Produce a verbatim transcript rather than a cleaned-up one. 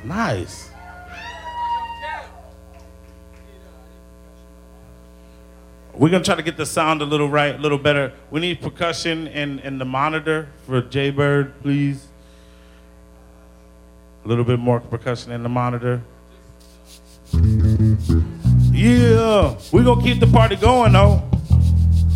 Nice. We're gonna try to get the sound a little right, a little better. We need percussion in, in the monitor for Jay Bird, please. A little bit more percussion in the monitor. Yeah, we're gonna keep the party going though.